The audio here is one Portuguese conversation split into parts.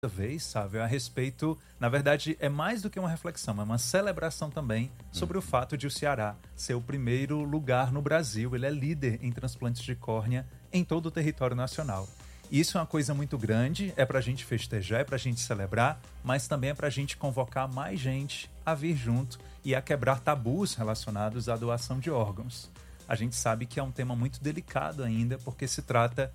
vez, sabe, a respeito, na verdade, é mais do que uma reflexão, é uma celebração também sobre o fato de o Ceará ser o primeiro lugar no Brasil, ele é líder em transplantes de córnea em todo o território nacional. Isso é uma coisa muito grande, é pra gente festejar, é pra gente celebrar, mas também é pra gente convocar mais gente a vir junto e a quebrar tabus relacionados à doação de órgãos. A gente sabe que é um tema muito delicado ainda, porque se trata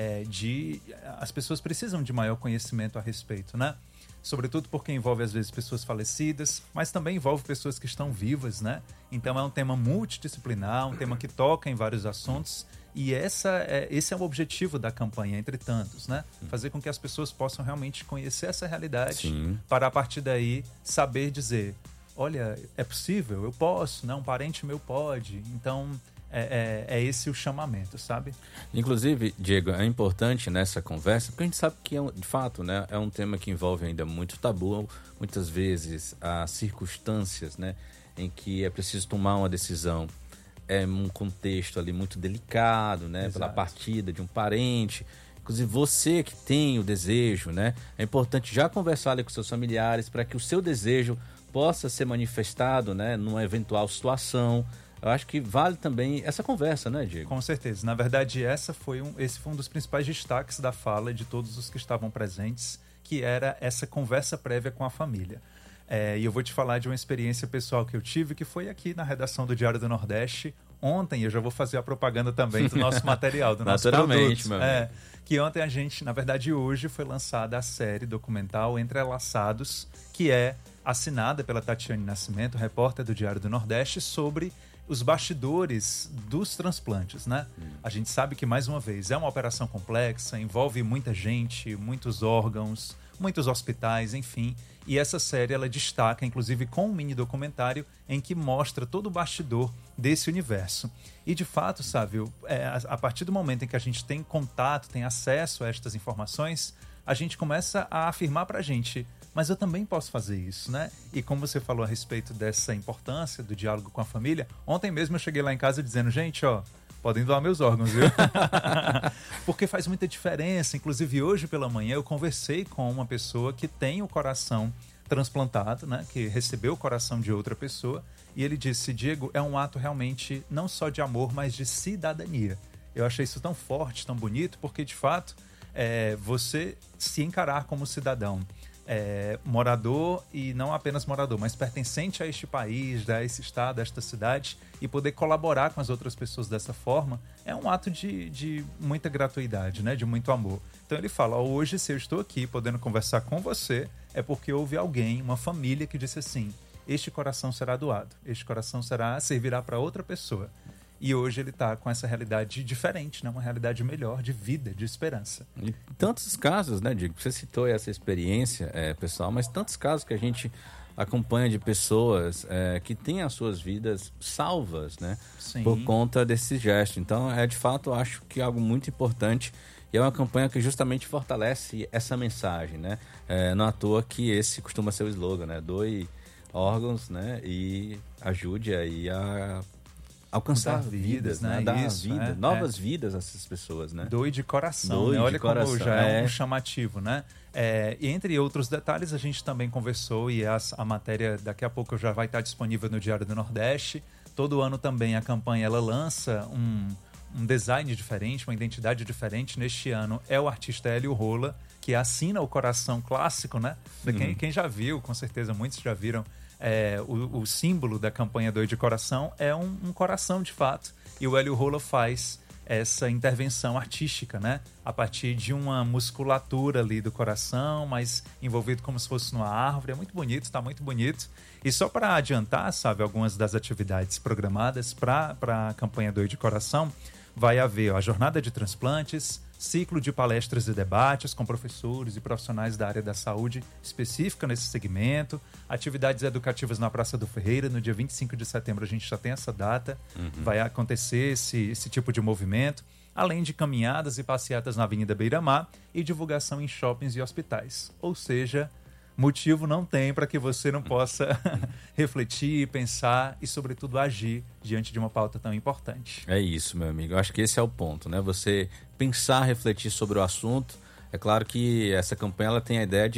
as pessoas precisam de maior conhecimento a respeito, né? Sobretudo porque envolve, às vezes, pessoas falecidas, mas também envolve pessoas que estão vivas, né? Então é um tema multidisciplinar, um tema que toca em vários assuntos, e esse é o objetivo da campanha, entre tantos, né? Fazer com que as pessoas possam realmente conhecer essa realidade, Sim. para a partir daí saber dizer, olha, é possível, eu posso, né? Um parente meu pode. Então é esse o chamamento, sabe? Inclusive, Diego, é importante nessa conversa, porque a gente sabe que, de fato, né, é um tema que envolve ainda muito tabu, muitas vezes as circunstâncias, né, em que é preciso tomar uma decisão. É um contexto ali muito delicado, né, pela partida de um parente. Inclusive, você que tem o desejo, né, é importante já conversar ali com seus familiares para que o seu desejo possa ser manifestado, né, numa eventual situação. Eu acho que vale também essa conversa, né, Diego? Com certeza. Na verdade, esse foi um dos principais destaques da fala de todos os que estavam presentes, que era essa conversa prévia com a família. E eu vou te falar de uma experiência pessoal que eu tive, que foi aqui na redação do Diário do Nordeste. Ontem, eu já vou fazer a propaganda também do nosso material, do nosso produto. Meu amigo. Que ontem na verdade hoje, foi lançada a série documental Entrelaçados, que é assinada pela Tatiane Nascimento, repórter do Diário do Nordeste, sobre os bastidores dos transplantes, né? A gente sabe que, mais uma vez, é uma operação complexa, envolve muita gente, muitos órgãos, muitos hospitais, enfim. E essa série, ela destaca, inclusive, com um mini documentário em que mostra todo o bastidor desse universo. E, de fato, sabe, a partir do momento em que a gente tem contato, tem acesso a estas informações, a gente começa a afirmar pra gente, mas eu também posso fazer isso, né? E como você falou a respeito dessa importância do diálogo com a família, ontem mesmo eu cheguei lá em casa dizendo, gente, podem doar meus órgãos, viu? Porque faz muita diferença. Inclusive, hoje pela manhã eu conversei com uma pessoa que tem o coração transplantado, né? Que recebeu o coração de outra pessoa. E ele disse, Diego, é um ato realmente não só de amor, mas de cidadania. Eu achei isso tão forte, tão bonito, porque de fato, você se encarar como cidadão, morador, e não apenas morador, mas pertencente a este país, a esse estado, a esta cidade, e poder colaborar com as outras pessoas dessa forma, é um ato de muita gratuidade, né? De muito amor. Então ele fala, hoje, se eu estou aqui podendo conversar com você, é porque houve alguém, uma família que disse assim, este coração será doado, este coração servirá para outra pessoa. E hoje ele está com essa realidade diferente, né? Uma realidade melhor, de vida, de esperança. E tantos casos, né, Diego? Você citou essa experiência pessoal, mas tantos casos que a gente acompanha de pessoas que têm as suas vidas salvas, né? Sim. Por conta desse gesto. Então, de fato, eu acho que é algo muito importante e é uma campanha que justamente fortalece essa mensagem, né? Não à toa que esse costuma ser o slogan, né? Doe órgãos, né? E ajude aí a alcançar vidas, né? Dar vida, novas vidas a essas pessoas, né? Doe de coração, né? Olha como já é um chamativo, né? E entre outros detalhes, a gente também conversou, e a matéria daqui a pouco já vai estar disponível no Diário do Nordeste. Todo ano também a campanha ela lança um design diferente, uma identidade diferente. Neste ano é o artista Hélio Rola, que assina o coração clássico, né? Quem já viu, com certeza muitos já viram, o símbolo da campanha Doe de Coração é um coração de fato, e o Hélio Rola faz essa intervenção artística, né? A partir de uma musculatura ali do coração, mas envolvido como se fosse numa árvore. É muito bonito, está muito bonito. E só para adiantar, sabe, algumas das atividades programadas para a campanha Doe de Coração, vai haver a jornada de transplantes, ciclo de palestras e debates com professores e profissionais da área da saúde específica nesse segmento, atividades educativas na Praça do Ferreira, no dia 25 de setembro a gente já tem essa data, vai acontecer esse tipo de movimento, além de caminhadas e passeatas na Avenida Beira-Mar e divulgação em shoppings e hospitais. Ou seja, motivo não tem para que você não possa refletir, pensar e, sobretudo, agir diante de uma pauta tão importante. É isso, meu amigo. Eu acho que esse é o ponto, né? Você pensar, refletir sobre o assunto, É claro que essa campanha ela tem a ideia de